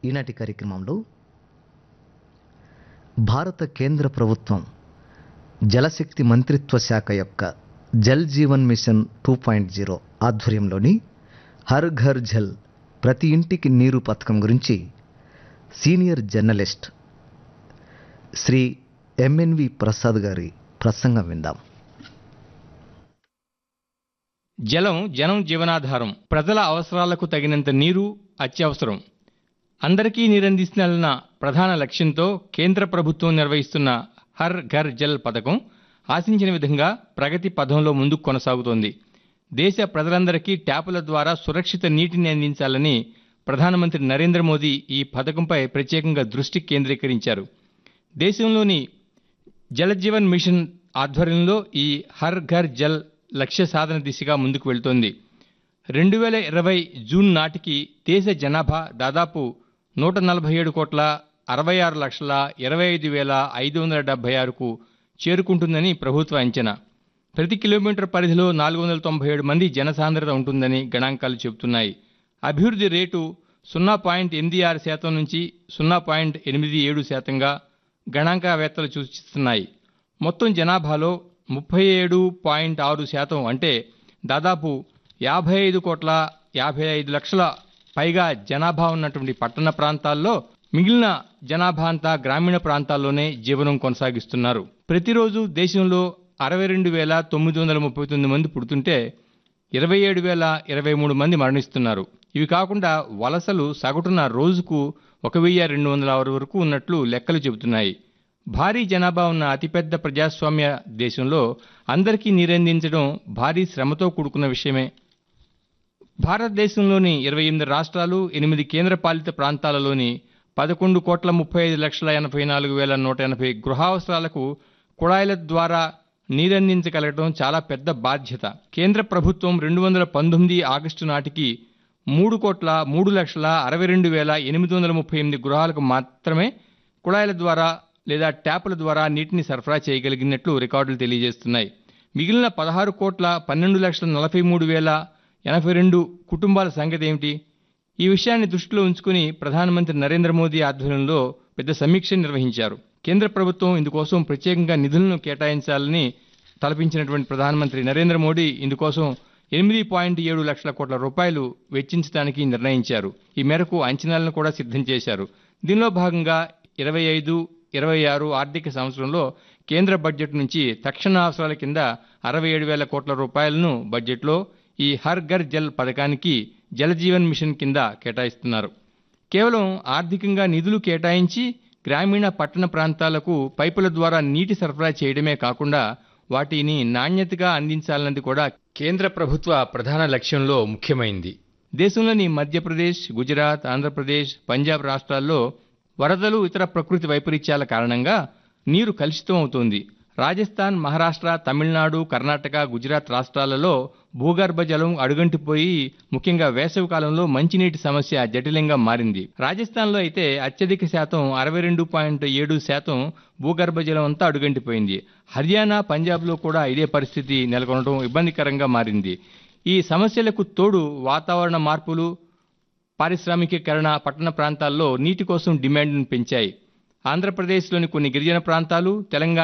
ఈనాటి కార్యక్రమంలో భారత కేంద్ర ప్రభుత్వం జలశక్తి మంత్రిత్వ శాఖ యొక్క జల్ జీవన్ మిషన్ 2.0 ఆధ్వర్యంలోని హర్ ఘర్ జల్ ప్రతి ఇంటికి నీరు పథకం గురించి senior journalist Shri MNV Prasad గారి ప్రసంగం విందాం. జలం జనం జీవనాధారం. ప్రజల అవసరాలకు తగినంత నీరు అత్యవసరం. అందరికీ నీరందిస్తున్న ప్రధాన లక్ష్యంతో కేంద్ర ప్రభుత్వం నిర్వహిస్తున్న హర్ ఘర్ జల్ పథకం ఆశించిన విధంగా ప్రగతి పథంలో ముందుకు కొనసాగుతోంది. దేశ ప్రజలందరికీ ట్యాపుల ద్వారా సురక్షిత నీటిని అందించాలని ప్రధానమంత్రి నరేంద్ర మోదీ ఈ పథకంపై ప్రత్యేకంగా దృష్టి కేంద్రీకరించారు. దేశంలోని జలజీవన్ మిషన్ ఆధ్వర్యంలో ఈ హర్ ఘర్ జల్ లక్ష్య సాధన దిశగా ముందుకు వెళ్తోంది. 2020 జూన్ నాటికి దేశ జనాభా దాదాపు 147,66,25,576కు చేరుకుంటుందని ప్రభుత్వ అంచనా. ప్రతి కిలోమీటర్ పరిధిలో 497 మంది జనసాంద్రత ఉంటుందని గణాంకాలు చెబుతున్నాయి. అభివృద్ధి రేటు 0.86% నుంచి 0.87%గా గణాంకవేత్తలు సూచిస్తున్నాయి. మొత్తం జనాభాలో 37.6% అంటే దాదాపు 55,55,00,000 పైగా జనాభా ఉన్నటువంటి పట్టణ ప్రాంతాల్లో మిగిలిన జనాభా అంతా గ్రామీణ ప్రాంతాల్లోనే జీవనం కొనసాగిస్తున్నారు. ప్రతిరోజు దేశంలో 62,939 మంది పుడుతుంటే 27,023 మంది మరణిస్తున్నారు. ఇవి కాకుండా వలసలు సగటున రోజుకు 1,206 వరకు ఉన్నట్లు లెక్కలు చెబుతున్నాయి. భారీ జనాభా ఉన్న అతిపెద్ద ప్రజాస్వామ్య దేశంలో అందరికీ నీరందించడం భారీ శ్రమతో కూడుకున్న విషయమే. భారతదేశంలోని 28 రాష్ట్రాలు, 8 కేంద్రపాలిత ప్రాంతాలలోని 11,35,84,180 గృహావసరాలకు కుళాయిల ద్వారా నీరందించగలగడం చాలా పెద్ద బాధ్యత. కేంద్ర ప్రభుత్వం 2019 ఆగస్టు నాటికి 3,03,62,838 గృహాలకు మాత్రమే కుళాయిల ద్వారా లేదా ట్యాపుల ద్వారా నీటిని సరఫరా చేయగలిగినట్లు రికార్డులు తెలియజేస్తున్నాయి. మిగిలిన 16,12,43,082 కుటుంబాల సంగతి ఏమిటి? ఈ విషయాన్ని దృష్టిలో ఉంచుకుని ప్రధానమంత్రి నరేంద్ర మోదీ ఆధ్వర్యంలో పెద్ద సమీక్ష నిర్వహించారు. కేంద్ర ప్రభుత్వం ఇందుకోసం ప్రత్యేకంగా నిధులను కేటాయించాలని తలపించినటువంటి ప్రధానమంత్రి నరేంద్ర మోదీ ఇందుకోసం 8.7 లక్షల కోట్ల రూపాయలు వెచ్చించడానికి నిర్ణయించారు. ఈ మేరకు అంచనాలను కూడా సిద్ధం చేశారు. దీనిలో భాగంగా 25-26 ఆర్థిక సంవత్సరంలో కేంద్ర బడ్జెట్ నుంచి తక్షణ అవసరాల కింద 67,000 కోట్ల రూపాయలను బడ్జెట్లో ఈ హర్ ఘర్ జల్ పథకానికి జలజీవన్ మిషన్ కింద కేటాయిస్తున్నారు. కేవలం ఆర్థికంగా నిధులు కేటాయించి గ్రామీణ పట్టణ ప్రాంతాలకు పైపుల ద్వారా నీటి సరఫరా చేయడమే కాకుండా వాటిని నాణ్యతగా అందించాలన్నది కూడా కేంద్ర ప్రభుత్వ ప్రధాన లక్ష్యంలో ముఖ్యమైంది. దేశంలోని మధ్యప్రదేశ్, గుజరాత్, ఆంధ్రప్రదేశ్, పంజాబ్ రాష్ట్రాల్లో వరదలు, ఇతర ప్రకృతి వైపరీత్యాల కారణంగా నీరు కలుషితం అవుతోంది. రాజస్థాన్, మహారాష్ట్ర, తమిళనాడు, కర్ణాటక, గుజరాత్ రాష్ట్రాలలో భూగర్భ జలం అడుగంటిపోయి ముఖ్యంగా వేసవి కాలంలో మంచినీటి సమస్య జటిలంగా మారింది. రాజస్థాన్లో అయితే అత్యధిక శాతం 62.7% భూగర్భ జలం అంతా అడుగంటిపోయింది. హర్యానా, పంజాబ్లో కూడా ఇదే పరిస్థితి నెలకొనడం ఇబ్బందికరంగా మారింది. ఈ సమస్యలకు తోడు వాతావరణ మార్పులు, పారిశ్రామికీకరణ పట్టణ ప్రాంతాల్లో నీటి కోసం డిమాండ్ను పెంచాయి. ఆంధ్రప్రదేశ్లోని కొన్ని గిరిజన ప్రాంతాలు, తెలంగాణ